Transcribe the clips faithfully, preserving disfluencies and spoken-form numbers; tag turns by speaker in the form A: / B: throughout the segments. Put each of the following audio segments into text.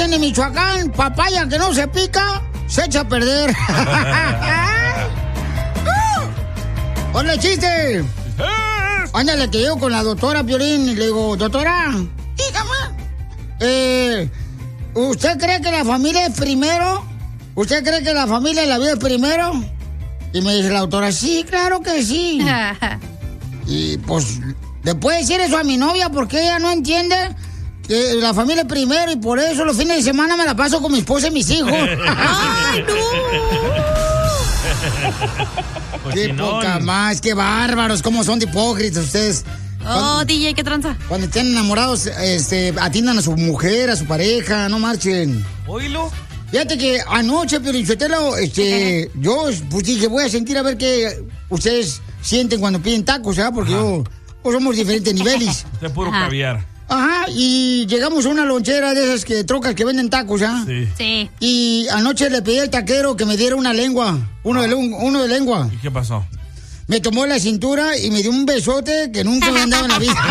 A: dicen en Michoacán, papaya que no se pica, se echa a perder. ¡Hola, chiste! Ándale, que llego con la doctora Piolín y le digo, doctora, dígame, eh, ¿usted cree que la familia es primero? ¿Usted cree que la familia y la vida es primero? Y me dice la doctora, sí, claro que sí. Y pues, ¿le puede decir eso a mi novia? Porque ella no entiende que la familia es primero y por eso los fines de semana me la paso con mi esposa y mis hijos. ¡Ay, no! ¡Qué poca más! ¡Qué bárbaros! ¿Cómo son de hipócritas ustedes?
B: Oh, cuando, D J, ¿qué tranza?
A: Cuando estén enamorados, este, atiendan a su mujer, a su pareja, no marchen.
C: ¿Oílo?
A: Fíjate que anoche, pero este, yo pues dije, voy a sentir a ver qué ustedes sienten cuando piden tacos, ¿sabes? Porque yo, pues somos diferentes niveles.
C: De puro Ajá. caviar.
A: Ajá, y llegamos a una lonchera de esas que trocas que venden tacos, ¿ah?
B: Sí. Sí.
A: Y anoche le pedí al taquero que me diera una lengua, uno, ah. de, uno de lengua.
C: ¿Y qué pasó?
A: Me tomó la cintura y me dio un besote que nunca me han dado en la vida.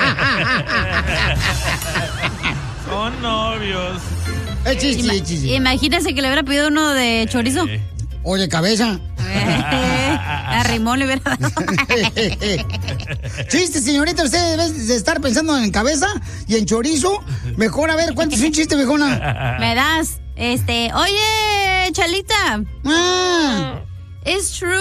C: Son novios.
A: Es chiste,
B: Ima-
A: es chiste.
B: Imagínese que le hubiera pedido uno de chorizo.
C: Sí.
A: O de cabeza.
B: A Rimón le hubiera dado.
A: Chiste, señorita, usted debe de estar pensando en cabeza y en chorizo. Mejor, a ver, cuéntese un chiste, viejona.
B: Me das, este, oye, Chalita.
A: Ah.
B: ¿Es true?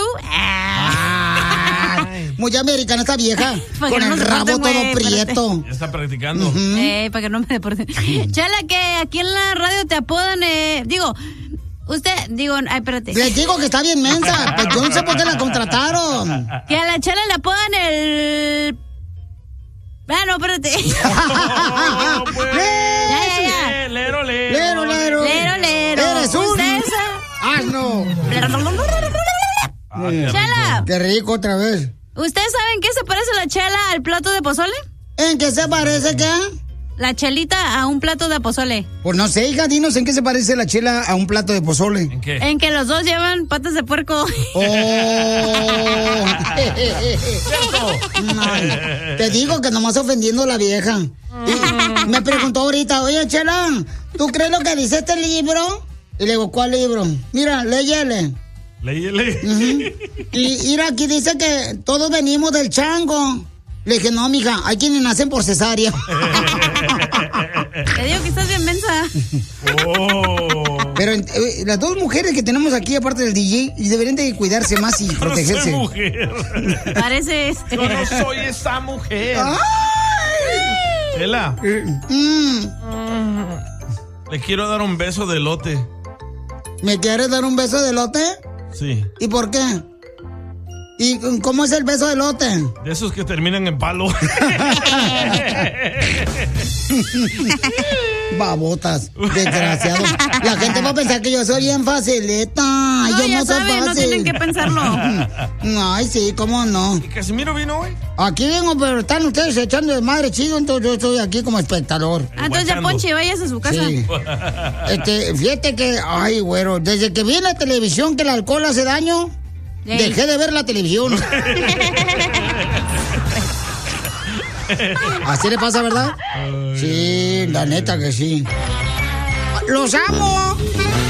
A: Ah, muy americana esta vieja. Con
B: no
A: el
B: se
A: rabo
B: corten,
A: todo
B: güey,
A: prieto.
C: Ya está practicando.
A: Uh-huh.
B: Eh, para que no me deporten. Chala, que aquí en la radio te apodan, eh, digo, usted, digo, ay, espérate.
A: Les digo que está bien mensa, pues yo no sé por qué la contrataron.
B: Que a la Chala le apodan el... Ah, no, espérate.
C: No, pues.
B: Ya, ya, ya.
C: Lero, lero.
A: Lero, lero.
B: Lero, lero.
A: Eres un...
B: ¿Usted
A: ¡Ah, no!
C: Ah, qué
B: Chala.
C: rico.
A: Qué rico otra vez.
B: ¿Ustedes saben qué se parece la chela al plato de pozole?
A: ¿En qué se parece qué?
B: La chelita a un plato de pozole.
A: Pues no sé, hija, dinos en qué se parece la chela a un plato de pozole.
C: ¿En qué?
B: En que los dos llevan patas de puerco.
A: Oh. Ay, te digo que nomás ofendiendo a la vieja. Y me preguntó ahorita, oye, Chela, ¿tú crees lo que dice este libro? Y le digo, ¿cuál libro? Mira, léyele.
C: Léyele.
A: Uh-huh. Y mira, aquí dice que todos venimos del chango. Le dije, no, mija, hay quienes nacen por cesárea.
B: Te digo que estás bien mensa.
C: Oh.
A: Pero eh, las dos mujeres que tenemos aquí, aparte del D J, deberían de cuidarse más y protegerse.
C: No soy mujer.
B: Pareces.
C: Yo no soy esa mujer.
A: ¡Ay!
C: Ela.
A: Mm.
C: Le quiero dar un beso de elote.
A: ¿Me quieres dar un beso de elote?
C: Sí.
A: ¿Y por qué? ¿Y cómo es el beso de elote?
C: De esos que terminan en palo.
A: Babotas, desgraciado. La gente va a pensar que yo soy bien facilita.
B: No,
A: yo
B: ya
A: no soy
B: saben,
A: fácil.
B: no tienen que pensarlo.
A: Ay, sí, cómo no.
C: ¿Y Casimiro vino hoy?
A: Aquí vengo, pero están ustedes echando de madre chido, entonces yo estoy aquí como espectador.
B: Ah, entonces ya Ponche, vayas a su casa.
A: Sí. Este, fíjate que, ay, güero, desde que vi en la televisión que el alcohol hace daño,
B: Ey.
A: dejé de ver la televisión. Así le pasa, ¿verdad? Sí, la neta que sí. ¡Los amo!